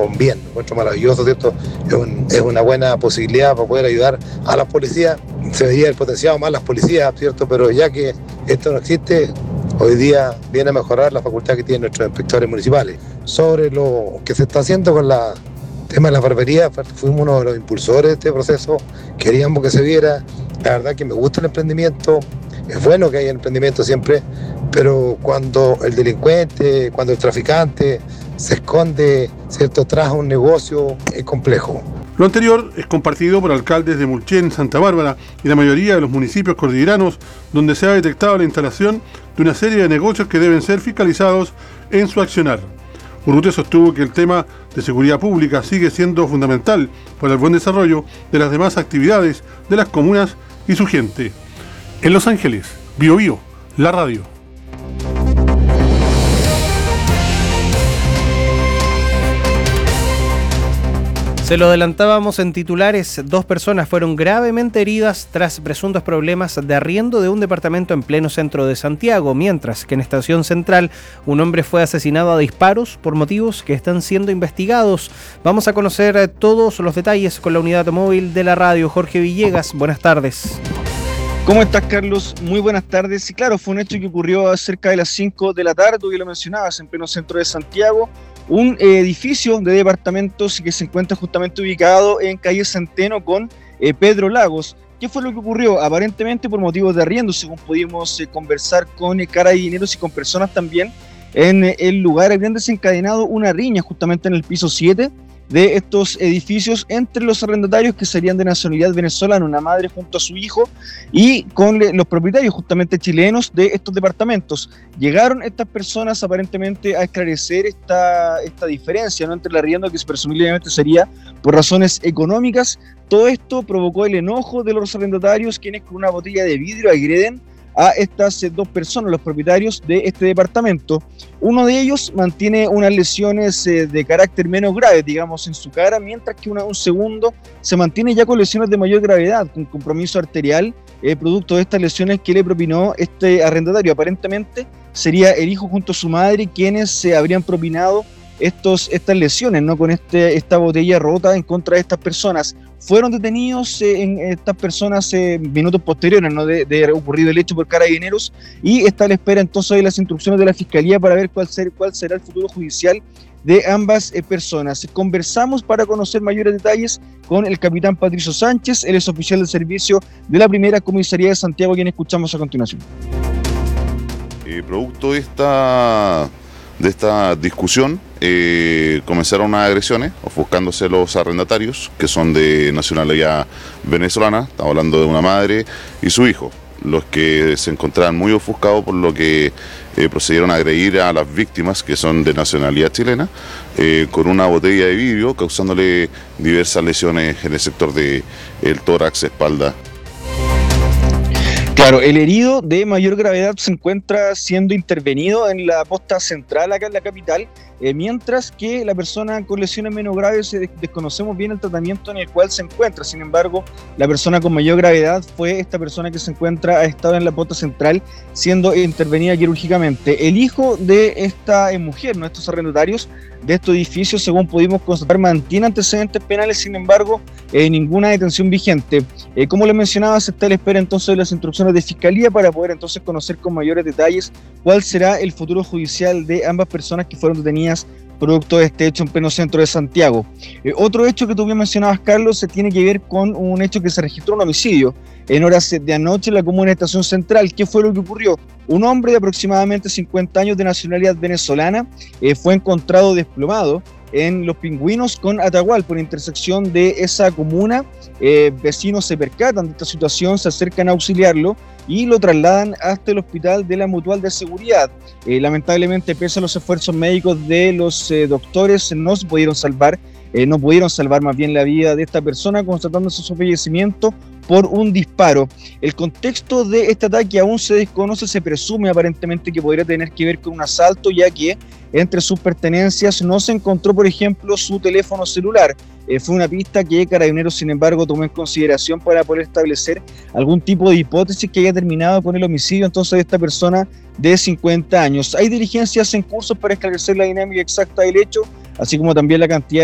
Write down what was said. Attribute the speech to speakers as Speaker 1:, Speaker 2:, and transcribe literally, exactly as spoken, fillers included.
Speaker 1: un bien, lo encuentro maravilloso, ¿cierto? Es, un, es una buena posibilidad para poder ayudar a las policías. Se veía el potenciado más las policías, ¿cierto? Pero ya que esto no existe, hoy día viene a mejorar la facultad que tienen nuestros inspectores municipales. Sobre lo que se está haciendo con la tema de la barbería, fuimos uno de los impulsores de este proceso, queríamos que se viera. La verdad que me gusta el emprendimiento, es bueno que haya emprendimiento siempre, pero cuando el delincuente, cuando el traficante se esconde, ¿cierto?, tras un negocio, es complejo.
Speaker 2: Lo anterior es compartido por alcaldes de Mulchen, Santa Bárbara y la mayoría de los municipios cordilleranos, donde se ha detectado la instalación de una serie de negocios que deben ser fiscalizados en su accionar. Urrutia sostuvo que el tema de seguridad pública sigue siendo fundamental para el buen desarrollo de las demás actividades de las comunas y su gente. En Los Ángeles, Bio Bio, la radio.
Speaker 3: Se lo adelantábamos en titulares, dos personas fueron gravemente heridas tras presuntos problemas de arriendo de un departamento en pleno centro de Santiago, mientras que en Estación Central un hombre fue asesinado a disparos por motivos que están siendo investigados. Vamos a conocer todos los detalles con la unidad móvil de la radio. Jorge Villegas, buenas tardes.
Speaker 4: ¿Cómo estás, Carlos? Muy buenas tardes. Y claro, fue un hecho que ocurrió cerca de las cinco de la tarde, tú ya lo mencionabas, en pleno centro de Santiago. Un edificio de departamentos que se encuentra justamente ubicado en calle Centeno con eh, Pedro Lagos. ¿Qué fue lo que ocurrió? Aparentemente por motivos de arriendo, según pudimos eh, conversar con eh, carabineros y con personas también en eh, el lugar, habían desencadenado una riña justamente en el piso siete de estos edificios entre los arrendatarios que serían de nacionalidad venezolana, una madre junto a su hijo, y con los propietarios justamente chilenos de estos departamentos. Llegaron estas personas aparentemente a esclarecer esta, esta diferencia, ¿no?, entre el arriendo, que presumiblemente sería por razones económicas. Todo esto provocó el enojo de los arrendatarios, quienes con una botella de vidrio agreden a estas dos personas, los propietarios de este departamento. Uno de ellos mantiene unas lesiones eh, de carácter menos grave, digamos, en su cara, mientras que una, un segundo se mantiene ya con lesiones de mayor gravedad, con compromiso arterial, eh, producto de estas lesiones que le propinó este arrendatario. Aparentemente sería el hijo junto a su madre quienes se habrían propinado estos, estas lesiones, ¿no?, con este, esta botella rota en contra de estas personas. Fueron detenidos eh, en estas personas eh, minutos posteriores, ¿no?, de, de ocurrido el hecho por carabineros, y está a la espera entonces de las instrucciones de la Fiscalía para ver cuál, ser, cuál será el futuro judicial de ambas eh, personas. Conversamos para conocer mayores detalles con el capitán Patricio Sánchez, él es oficial de servicio de la primera comisaría de Santiago, quien escuchamos a continuación.
Speaker 5: Eh, producto de esta... de esta discusión eh, comenzaron unas agresiones, ofuscándose los arrendatarios, que son de nacionalidad venezolana, estamos hablando de una madre y su hijo, los que se encontraban muy ofuscados, por lo que eh, procedieron a agredir a las víctimas, que son de nacionalidad chilena, eh, con una botella de vidrio, causándole diversas lesiones en el sector del tórax, espalda.
Speaker 4: Claro, el herido de mayor gravedad se encuentra siendo intervenido en la posta central acá en la capital, eh, mientras que la persona con lesiones menos graves eh, desconocemos bien el tratamiento en el cual se encuentra. Sin embargo, la persona con mayor gravedad fue esta persona que se encuentra, ha estado en la posta central siendo intervenida quirúrgicamente. El hijo de esta eh, mujer, ¿no?, estos arrendatarios de estos edificios, según pudimos constatar, mantiene antecedentes penales, sin embargo, eh, ninguna detención vigente. Eh, como les mencionaba, se está a la espera entonces de las instrucciones de Fiscalía para poder entonces conocer con mayores detalles cuál será el futuro judicial de ambas personas que fueron detenidas producto de este hecho en pleno centro de Santiago. Eh, otro hecho que tú bien mencionabas, Carlos, se tiene que ver con un hecho que se registró, un homicidio en horas de anoche en la comuna de Estación Central. ¿Qué fue lo que ocurrió? Un hombre de aproximadamente cincuenta años de nacionalidad venezolana eh, fue encontrado desplomado en Los Pingüinos con Atahual, por intersección de esa comuna. Eh, vecinos se percatan de esta situación, se acercan a auxiliarlo y lo trasladan hasta el hospital de la Mutual de Seguridad. Eh, lamentablemente, pese a los esfuerzos médicos de los eh, doctores, no se pudieron salvar, eh, no pudieron salvar más bien la vida de esta persona, constatándose su fallecimiento por un disparo. El contexto de este ataque aún se desconoce, se presume aparentemente que podría tener que ver con un asalto, ya que entre sus pertenencias no se encontró, por ejemplo, su teléfono celular. Eh, fue una pista que Carabineros, sin embargo, tomó en consideración para poder establecer algún tipo de hipótesis que haya terminado con el homicidio entonces de esta persona de cincuenta años. Hay diligencias en curso para esclarecer la dinámica exacta del hecho, así como también la cantidad